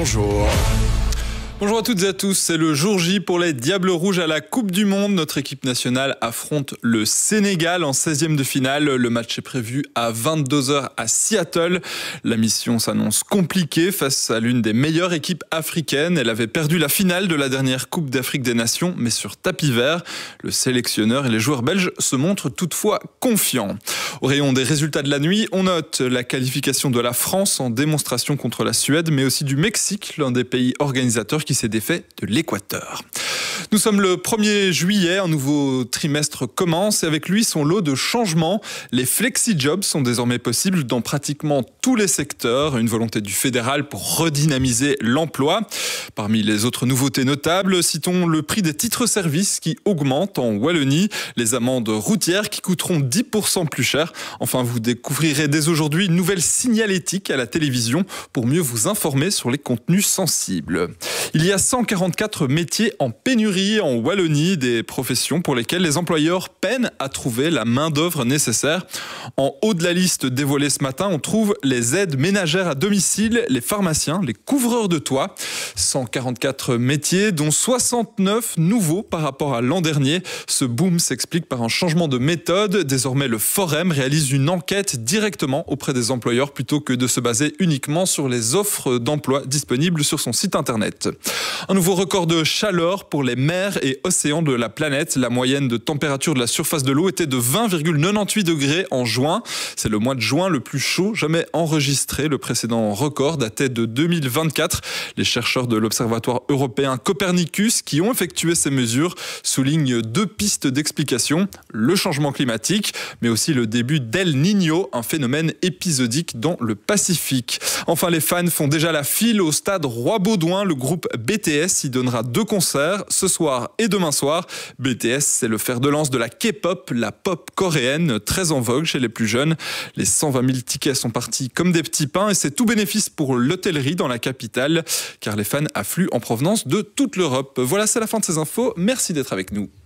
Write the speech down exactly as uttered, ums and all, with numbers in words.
bonjour. Bonjour à toutes et à tous, c'est le jour J pour les Diables Rouges à la Coupe du Monde. Notre équipe nationale affronte le Sénégal en seizième de finale. Le match est prévu à vingt-deux heures à Seattle. La mission s'annonce compliquée face à l'une des meilleures équipes africaines. Elle avait perdu la finale de la dernière Coupe d'Afrique des Nations, mais sur tapis vert. Le sélectionneur et les joueurs belges se montrent toutefois confiants. Au rayon des résultats de la nuit, on note la qualification de la France en démonstration contre la Suède, mais aussi du Mexique, l'un des pays organisateurs qui s'est défait de l'Équateur. Nous sommes le premier juillet, un nouveau trimestre commence et avec lui son lot de changements. Les flexi-jobs sont désormais possibles dans pratiquement tous les secteurs, une volonté du fédéral pour redynamiser l'emploi. Parmi les autres nouveautés notables, citons le prix des titres-services qui augmente en Wallonie, les amendes routières qui coûteront dix pour cent plus cher. Enfin, vous découvrirez dès aujourd'hui une nouvelle signalétique à la télévision pour mieux vous informer sur les contenus sensibles. Il y a cent quarante-quatre métiers en pénurie en Wallonie, des professions pour lesquelles les employeurs peinent à trouver la main-d'œuvre nécessaire. En haut de la liste dévoilée ce matin, on trouve les aides ménagères à domicile, les pharmaciens, les couvreurs de toit. cent quarante-quatre métiers, dont soixante-neuf nouveaux par rapport à l'an dernier. Ce boom s'explique par un changement de méthode. Désormais, le Forem réalise une enquête directement auprès des employeurs plutôt que de se baser uniquement sur les offres d'emploi disponibles sur son site internet. Un nouveau record de chaleur pour les mers et océans de la planète. La moyenne de température de la surface de l'eau était de vingt virgule quatre-vingt-dix-huit degrés en juin. C'est le mois de juin le plus chaud jamais enregistré. Le précédent record datait de deux mille vingt-quatre. Les chercheurs de l'Observatoire européen Copernicus qui ont effectué ces mesures soulignent deux pistes d'explication. Le changement climatique, mais aussi le début d'El Niño, un phénomène épisodique dans le Pacifique. Enfin, les fans font déjà la file au stade Roi-Baudouin. Le groupe B T S y donnera deux concerts ce soir et demain soir. B T S, c'est le fer de lance de la K-pop, la pop coréenne, très en vogue chez les plus jeunes. Les cent vingt mille tickets sont partis comme des petits pains et c'est tout bénéfice pour l'hôtellerie dans la capitale, car les fans affluent en provenance de toute l'Europe. Voilà, c'est la fin de ces infos. Merci d'être avec nous.